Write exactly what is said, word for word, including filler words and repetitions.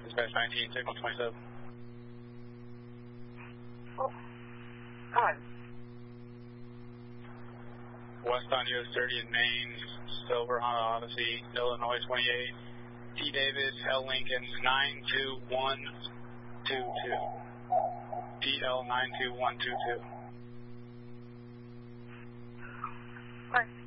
dispatch nineteen, signal twenty-seven. Oh, hi. West on U S thirty in Maine, Silver Honda Odyssey, Illinois twenty-eight, T Davis, L Lincoln nine two one two two. P L nine two one two two. Hi.